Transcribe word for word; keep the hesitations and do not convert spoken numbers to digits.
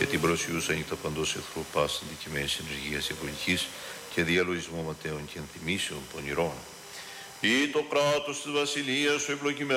την προσιούσα νύχτα παντός εχθρού πάσης αντικειμένης ενεργείας εποχής και διαλογισμό ματέων και ενθυμίσεων πονηρών. Ή το κράτος της βασιλείας σου ευλογημένο